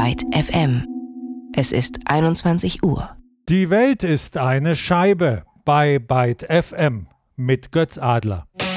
Byte FM. Es ist 21 Uhr. Die Welt ist eine Scheibe bei Byte FM mit Götz Adler.